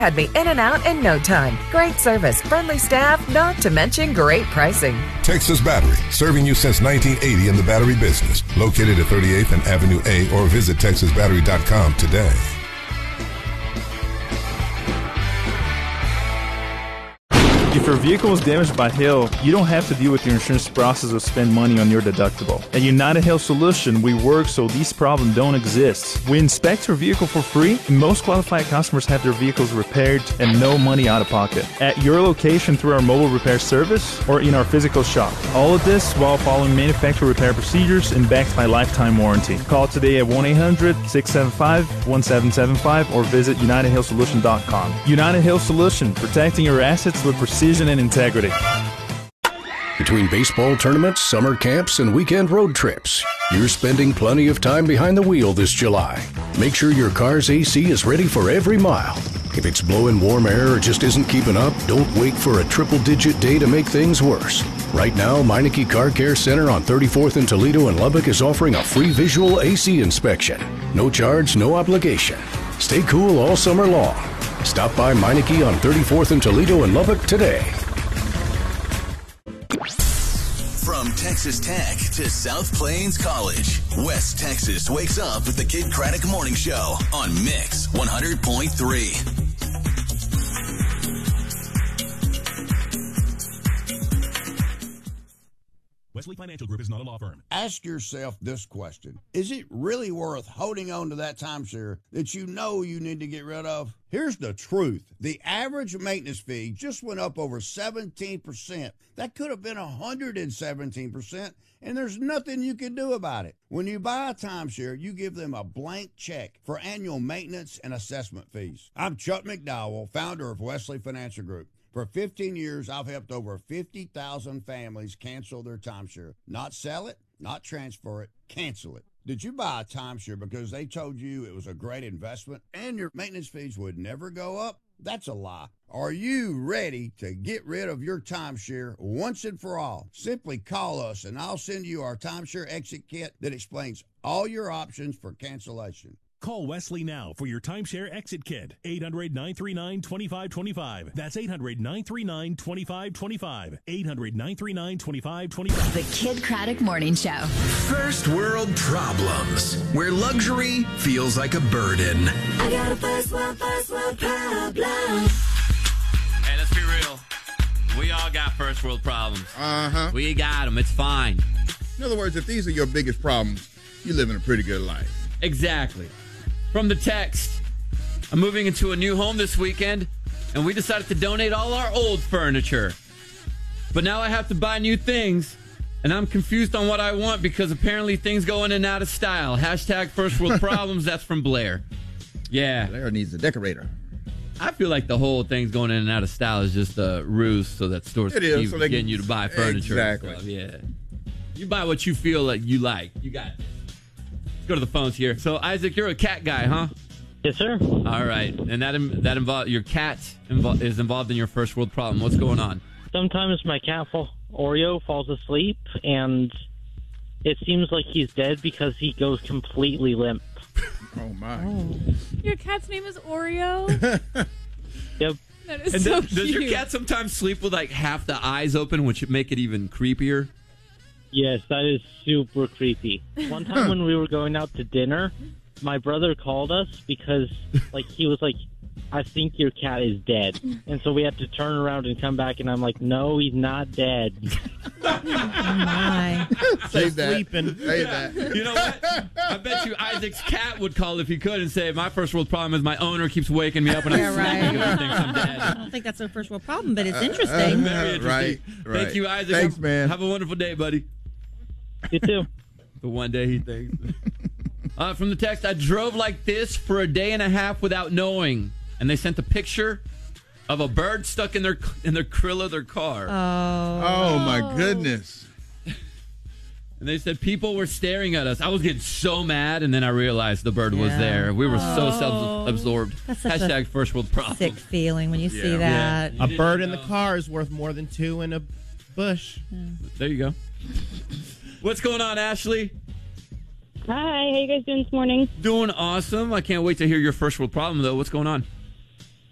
Had me in and out in no time. Great service, friendly staff, not to mention great pricing. Texas Battery, serving you since 1980 in the battery business. Located at 38th and Avenue A, or visit TexasBattery.com today. If your vehicle is damaged by hail, you don't have to deal with your insurance process or spend money on your deductible. At United Hail Solution, we work so these problems don't exist. We inspect your vehicle for free, and most qualified customers have their vehicles repaired and no money out of pocket. At your location through our mobile repair service or in our physical shop. All of this while following manufacturer repair procedures and backed by lifetime warranty. Call today at 1-800-675-1775 or visit UnitedHailSolution.com. United Hail Solution, protecting your assets with precision and integrity. Between baseball tournaments, summer camps, and weekend road trips, you're spending plenty of time behind the wheel this July. Make sure your car's AC is ready for every mile. If it's blowing warm air or just isn't keeping up, don't wait for a triple-digit day to make things worse. Right now, Meineke Car Care Center on 34th and Toledo and Lubbock is offering a free visual AC inspection. No charge, no obligation. Stay cool all summer long. Stop by Meineke on 34th and Toledo and Lubbock today. From Texas Tech to South Plains College, West Texas wakes up with the Kid Craddock Morning Show on Mix 100.3. Wesley Financial Group is not a law firm. Ask yourself this question. Is it really worth holding on to that timeshare that you know you need to get rid of? Here's the truth. The average maintenance fee just went up over 17%. That could have been 117%, and there's nothing you can do about it. When you buy a timeshare, you give them a blank check for annual maintenance and assessment fees. I'm Chuck McDowell, founder of Wesley Financial Group. For 15 years, I've helped over 50,000 families cancel their timeshare. Not sell it, not transfer it, cancel it. Did you buy a timeshare because they told you it was a great investment and your maintenance fees would never go up? That's a lie. Are you ready to get rid of your timeshare once and for all? Simply call us and I'll send you our timeshare exit kit that explains all your options for cancellation. Call Wesley now for your timeshare exit kit. 800-939-2525. That's 800-939-2525. 800-939-2525. The Kid Craddock Morning Show. First world problems, where luxury feels like a burden. I got a first world problem. Hey, let's be real. We all got first world problems. We got them. It's fine. In other words, if these are your biggest problems, you live in a pretty good life. Exactly. From the text, I'm moving into a new home this weekend, and we decided to donate all our old furniture. But now I have to buy new things, and I'm confused on what I want because apparently things go in and out of style. Hashtag first world problems. That's from Blair. Yeah. Blair needs a decorator. I feel like the whole thing's going in and out of style is just a ruse so that stores keep so getting you to buy furniture. Exactly. Yeah. You buy what you feel like you like. You got it. Let's go to the phones here. So, Isaac, you're a cat guy, huh? Yes, sir. All right. And that involves your cat is involved in your first world problem. What's going on? Sometimes my cat, Oreo, falls asleep, and it seems like he's dead because he goes completely limp. Oh, my. Oh. Your cat's name is Oreo? Yep. That is and so does your cat sometimes sleep with, like, half the eyes open, which would make it even creepier? Yes, that is super creepy. One time when we were going out to dinner, my brother called us because, he was like, I think your cat is dead. And so we had to turn around and come back, and I'm like, no, he's not dead. Oh, my. Save that. Sleeping. Save that. You know what? I bet you Isaac's cat would call if he could and say, my first world problem is my owner keeps waking me up when I'm sleeping because he thinks I'm dead. I don't think that's a first world problem, but it's interesting. Very interesting. Right. Thank you, Isaac. Thanks, man. Have a wonderful day, buddy. You too. The one day he thinks. From the text, I drove like this for a day and a half without knowing. And they sent a picture of a bird stuck in their grill of their car. Oh, my goodness. And they said people were staring at us. I was getting so mad, and then I realized the bird was there. We were so self-absorbed. That's such Hashtag a first world problem. sick feeling when you see that. A bird in the car is worth more than two in a bush. There you go. What's going on, Ashley? Hi, how you guys doing this morning? Doing awesome. I can't wait to hear your first world problem, though. What's going on?